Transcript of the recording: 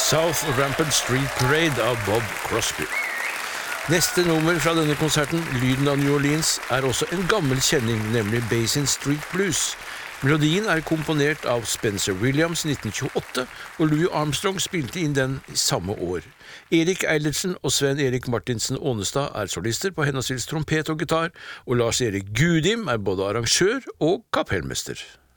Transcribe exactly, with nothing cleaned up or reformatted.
South Rampant Street Parade av Bob Crosby. Neste nummer fra denne konserten, Lyden av New Orleans, er også en gammel kjenning, nemlig Basin Street Blues. Melodien er komponert av Spencer Williams i nitten tjueåtte, og Louis Armstrong spilte inn den i samme år. Erik Eilertsen og Sven Erik Martinsen Ånestad er solister på henholdsvis trompet og gitar, og Lars Erik Gudim er både arrangør og kapellmester.